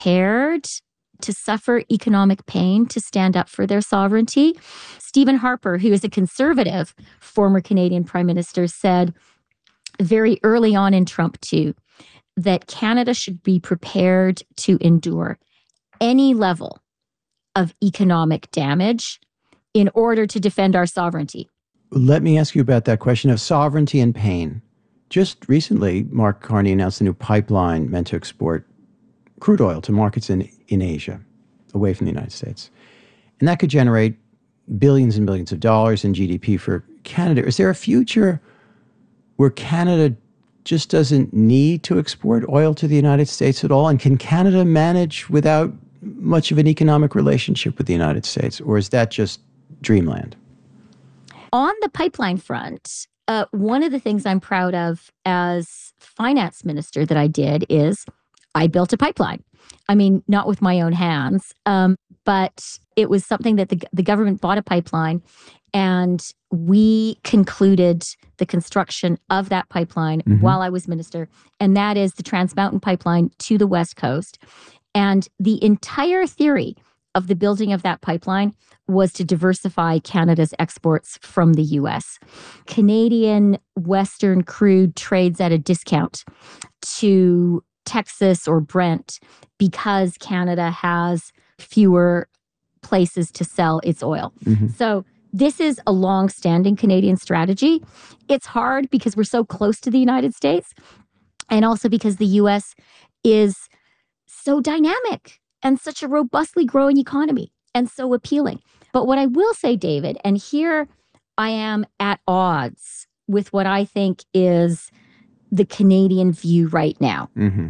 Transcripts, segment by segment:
prepared to suffer economic pain to stand up for their sovereignty. Stephen Harper, who is a conservative former Canadian prime minister, said very early on in Trump 2 that Canada should be prepared to endure any level of economic damage in order to defend our sovereignty. Let me ask you about that question of sovereignty and pain. Just recently, Mark Carney announced a new pipeline meant to export crude oil to markets in Asia, away from the United States. And that could generate billions and billions of dollars in GDP for Canada. Is there a future where Canada just doesn't need to export oil to the United States at all? And can Canada manage without much of an economic relationship with the United States? Or is that just dreamland? On the pipeline front, one of the things I'm proud of as finance minister that I did is I built a pipeline. I mean, not with my own hands, but it was something that the government bought a pipeline, and we concluded the construction of that pipeline while I was minister, and that is the Trans Mountain Pipeline to the West Coast. And the entire theory of the building of that pipeline was to diversify Canada's exports from the U.S. Canadian Western crude trades at a discount to Texas or Brent because Canada has fewer places to sell its oil. So this is a long-standing Canadian strategy. It's hard because we're so close to the United States, and also because the U.S. is so dynamic and such a robustly growing economy and so appealing. But what I will say, David, and here I am at odds with what I think is the Canadian view right now.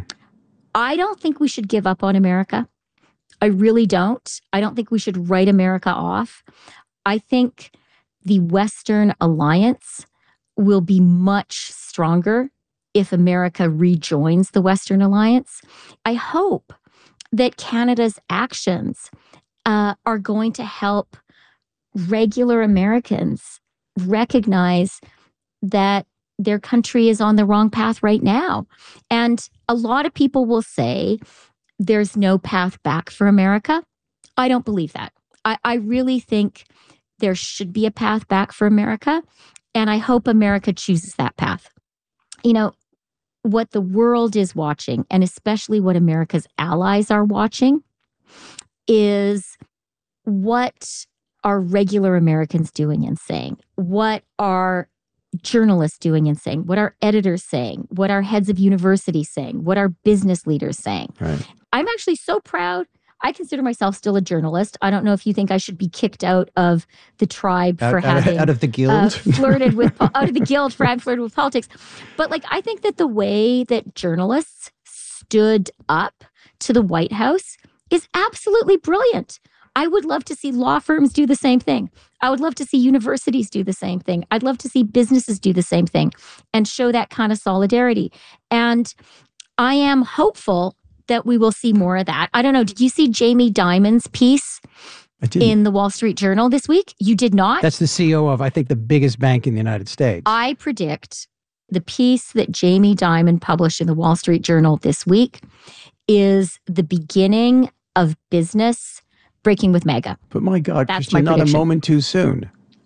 I don't think we should give up on America. I really don't. I don't think we should write America off. I think the Western alliance will be much stronger if America rejoins the Western alliance. I hope that Canada's actions are going to help regular Americans recognize that their country is on the wrong path right now. And a lot of people will say there's no path back for America. I don't believe that. I really think there should be a path back for America, and I hope America chooses that path. You know, what the world is watching, and especially what America's allies are watching, is what are regular Americans doing and saying? What are journalists doing and saying? What are editors saying? What are heads of universities saying? What are business leaders saying? Right. I'm actually so proud. I consider myself still a journalist. I don't know if you think I should be kicked out of the tribe for having out of the guild, flirted with out of the guild for having flirted with politics. But like, I think that the way that journalists stood up to the White House is absolutely brilliant. I would love to see law firms do the same thing. I would love to see universities do the same thing. I'd love to see businesses do the same thing and show that kind of solidarity. And I am hopeful that we will see more of that. I don't know. Did you see Jamie Dimon's piece in the Wall Street Journal this week? You did not? That's the CEO of, I think, the biggest bank in the United States. I predict the piece that Jamie Dimon published in the Wall Street Journal this week is the beginning of business breaking with MAGA. But my God, that's Christian, my not a moment too soon.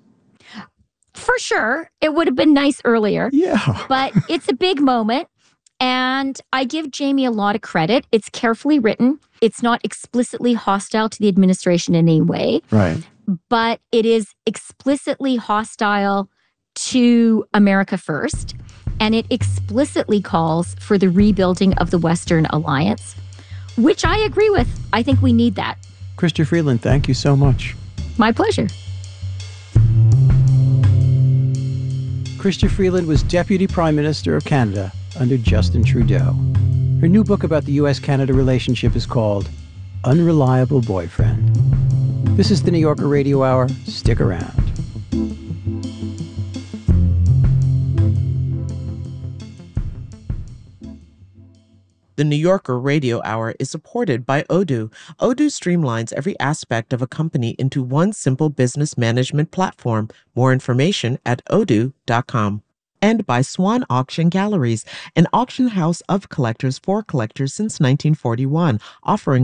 For sure. It would have been nice earlier. Yeah. But it's a big moment. And I give Jamie a lot of credit. It's carefully written. It's not explicitly hostile to the administration in any way. Right. But it is explicitly hostile to America first. And it explicitly calls for the rebuilding of the Western alliance, which I agree with. I think we need that. Chrystia Freeland, thank you so much. My pleasure. Chrystia Freeland was Deputy Prime Minister of Canada under Justin Trudeau. Her new book about the U.S.-Canada relationship is called Unreliable Boyfriend. This is the New Yorker Radio Hour. Stick around. The New Yorker Radio Hour is supported by Odoo. Odoo streamlines every aspect of a company into one simple business management platform. More information at odoo.com. and by Swan Auction Galleries, an auction house of collectors for collectors since 1941, offering